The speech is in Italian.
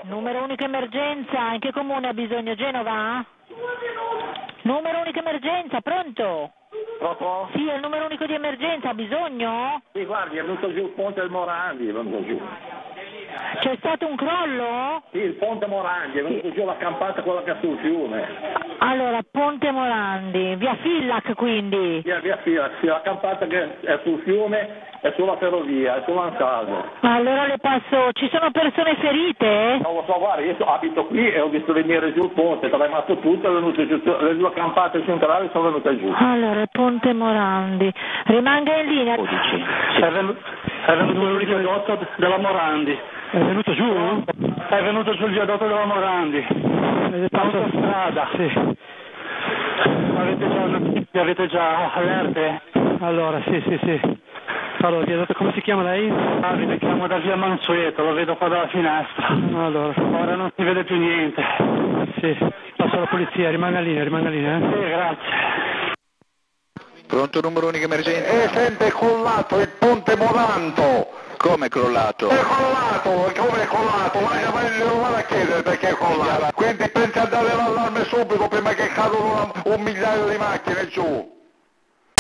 Numero unico emergenza, in che comune ha bisogno? Genova? Numero unico emergenza, pronto? Pronto? Sì, è il numero unico di emergenza, ha bisogno? Sì, guardi, è venuto giù il ponte del Morandi, è venuto giù. C'è stato un crollo? Sì, il ponte Morandi, è venuto giù la campata quella che è sul fiume. Allora, Ponte Morandi, via Fillac quindi? Via, sì, la campata che è sul fiume è sulla ferrovia, è sull'Ansaldo. Allora le passo, ci sono persone ferite? Non lo so, guarda, io abito qui e ho visto venire giù il ponte, è tremato tutto, è venuto giù, le due campate centrali sono venute giù. Allora, Ponte Morandi, rimanga in linea. È venuto giù il viadotto della Morandi. È venuto giù? È venuto giù il viadotto della Morandi. Autostrada. Sì. Avete già allerte? Allora, sì. Allora, il viadotto, come si chiama lei? Mi chiamo da via Mansueto, lo vedo qua dalla finestra. Allora, ora non si vede più niente. Sì, passo alla polizia, rimanga in linea, Sì, grazie. Pronto, numero unico emergenza? È sempre crollato il ponte Moranto! Come è crollato? È crollato, come è crollato? Non vado a chiedere perché è crollato. Quindi pensa a dare l'allarme subito prima che cadono un migliaio di macchine giù.